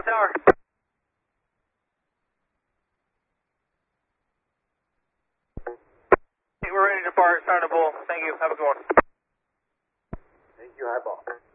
Tower. Hey, we're ready to depart. Starting to bull. Thank you. Have a good one. Thank you, Highball.